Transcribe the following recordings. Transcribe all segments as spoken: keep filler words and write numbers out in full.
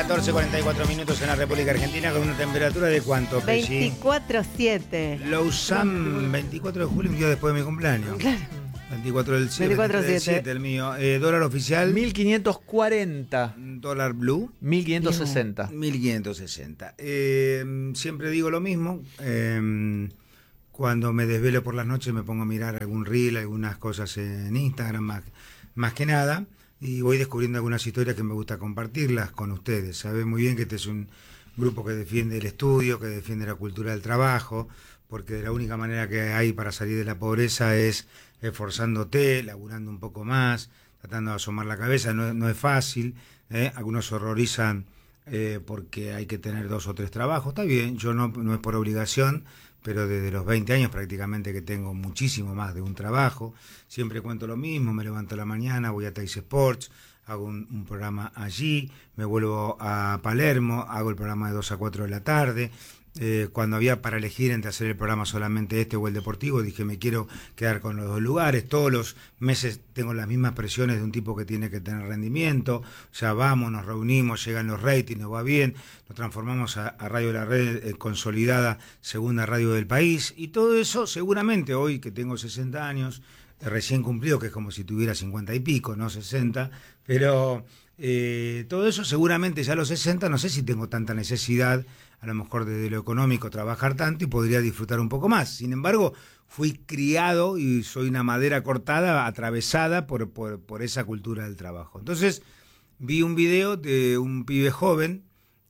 catorce cuarenta y cuatro minutos en la República Argentina con una temperatura de ¿cuánto, Pesci? veinticuatro siete. Lausanne, veinticuatro de julio, un día después de mi cumpleaños. Claro. veinticuatro del siete, veinticuatro siete. el mío. Eh, dólar oficial. mil quinientos cuarenta. Dólar blue. mil quinientos sesenta. mil quinientos sesenta. Eh, siempre digo lo mismo. Eh, cuando me desvelo por las noches me pongo a mirar algún reel, algunas cosas en Instagram, más, más que nada. Y voy descubriendo algunas historias que me gusta compartirlas con ustedes. Saben muy bien que este es un grupo que defiende el estudio, que defiende la cultura del trabajo, porque la única manera que hay para salir de la pobreza es esforzándote, laburando un poco más, tratando de asomar la cabeza. No, no es fácil, ¿eh? Algunos se horrorizan eh, porque hay que tener dos o tres trabajos. Está bien, yo no, no es por obligación, pero desde los veinte años prácticamente que tengo muchísimo más de un trabajo. Siempre cuento lo mismo, me levanto a la mañana, voy a Teis Sports, hago un, un programa allí, me vuelvo a Palermo, hago el programa de dos a cuatro de la tarde. Eh, cuando había para elegir entre hacer el programa solamente este o el deportivo, dije me quiero quedar con los dos lugares. Todos los meses tengo las mismas presiones de un tipo que tiene que tener rendimiento. O sea, vamos, nos reunimos, llegan los ratings, nos va bien, nos transformamos a, a Radio La Red, eh, consolidada segunda radio del país, y todo eso seguramente hoy que tengo sesenta años, eh, recién cumplido, que es como si tuviera cincuenta y pico, no sesenta, pero eh, todo eso seguramente ya a los sesenta no sé si tengo tanta necesidad, a lo mejor desde lo económico, trabajar tanto y podría disfrutar un poco más. Sin embargo, fui criado y soy una madera cortada, atravesada por, por, por esa cultura del trabajo. Entonces, vi un video de un pibe joven,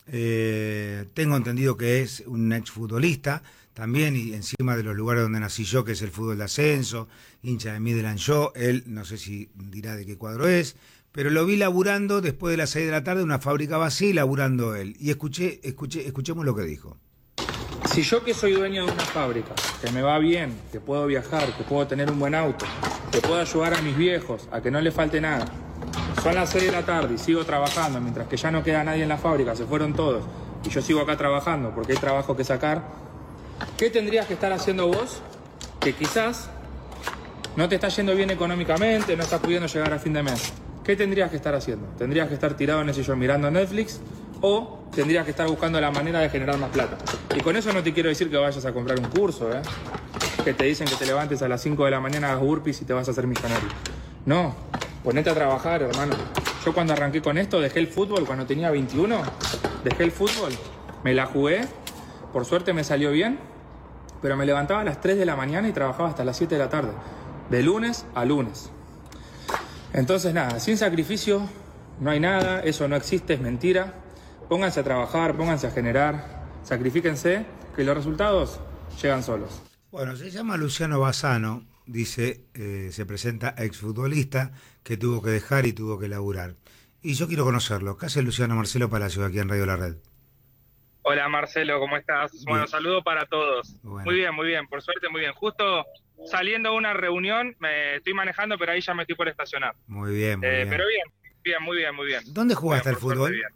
eh, tengo entendido que es un exfutbolista también, y encima de los lugares donde nací yo, que es el fútbol de ascenso, hincha de Midland yo, él no sé si dirá de qué cuadro es, pero lo vi laburando después de las seis de la tarde en una fábrica vacía y laburando él. Y escuché, escuché, escuchemos lo que dijo. Si yo que soy dueño de una fábrica, que me va bien, que puedo viajar, que puedo tener un buen auto, que puedo ayudar a mis viejos a que no les falte nada, son las seis de la tarde y sigo trabajando, mientras que ya no queda nadie en la fábrica, se fueron todos, y yo sigo acá trabajando porque hay trabajo que sacar, ¿qué tendrías que estar haciendo vos que quizás no te está yendo bien económicamente, no estás pudiendo llegar a fin de mes? ¿Qué tendrías que estar haciendo? ¿Tendrías que estar tirado en el sillón mirando Netflix? ¿O tendrías que estar buscando la manera de generar más plata? Y con eso no te quiero decir que vayas a comprar un curso, ¿eh? Que te dicen que te levantes a las cinco de la mañana, hagas burpees y te vas a hacer millonario. No, ponete a trabajar, hermano. Yo cuando arranqué con esto, dejé el fútbol cuando tenía veintiuno. Dejé el fútbol, me la jugué. Por suerte me salió bien. Pero me levantaba a las tres de la mañana y trabajaba hasta las siete de la tarde. De lunes a lunes. Entonces nada, sin sacrificio no hay nada, eso no existe, es mentira. Pónganse a trabajar, pónganse a generar, sacrifíquense, que los resultados llegan solos. Bueno, se llama Luciano Bassano, dice, eh, se presenta exfutbolista que tuvo que dejar y tuvo que laburar. Y yo quiero conocerlo. ¿Qué hace Luciano Marcelo Palacio aquí en Radio La Red? Hola Marcelo, ¿cómo estás? Bien. Bueno, saludo para todos. Bueno. Muy bien, muy bien, por suerte muy bien. Justo saliendo de una reunión, me estoy manejando, pero ahí ya me estoy por estacionar. Muy bien, muy eh, bien. Pero bien, bien, muy bien, muy bien. ¿Dónde jugaste bien, al fútbol? Bien.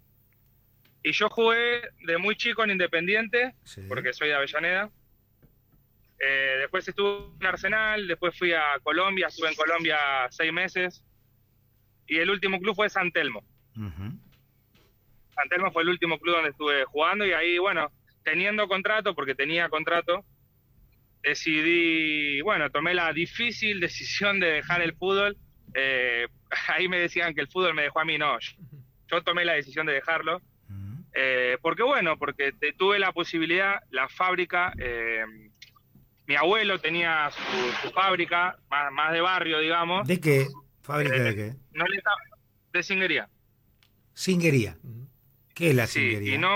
Y yo jugué de muy chico en Independiente, sí, porque soy de Avellaneda. Eh, después estuve en Arsenal, después fui a Colombia, estuve en Colombia seis meses. Y el último club fue San Telmo. Uh-huh. San Telmo fue el último club donde estuve jugando y ahí, bueno, teniendo contrato, porque tenía contrato, decidí, bueno, tomé la difícil decisión de dejar el fútbol. Eh, ahí me decían que el fútbol me dejó a mí, no, yo, yo tomé la decisión de dejarlo. Eh, porque bueno, porque te, tuve la posibilidad, la fábrica, eh, mi abuelo tenía su, su fábrica, más, más de barrio, digamos. ¿De qué? ¿Fábrica eh, de qué? No le estaba, de cinguería. ¿Cinguería? ¿Qué es la sí, cinguería? Y no,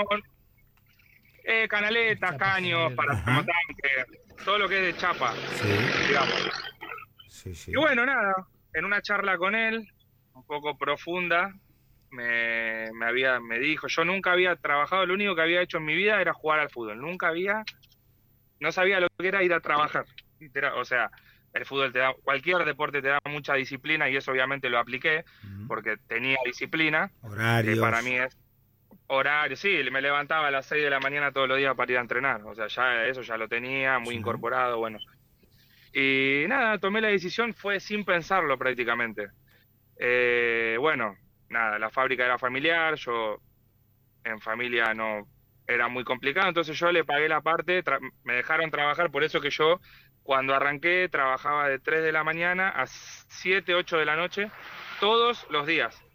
eh, canaletas, chapa, caños, para tanque, todo lo que es de chapa, sí, digamos. Sí, sí. Y bueno, nada, en una charla con él, un poco profunda, me, me había me dijo, yo nunca había trabajado, lo único que había hecho en mi vida era jugar al fútbol, nunca había, no sabía lo que era ir a trabajar, o sea, el fútbol te da, cualquier deporte te da mucha disciplina y eso obviamente lo apliqué, uh-huh, porque tenía disciplina, horarios, que para mí es horario, sí, me levantaba a las seis de la mañana todos los días para ir a entrenar, o sea, ya eso ya lo tenía muy sí, incorporado, bueno, y nada, tomé la decisión, fue sin pensarlo prácticamente, eh, bueno, nada, la fábrica era familiar, yo en familia no era muy complicado, entonces yo le pagué la parte, me dejaron trabajar, por eso que yo cuando arranqué trabajaba de tres de la mañana a siete, ocho de la noche, todos los días.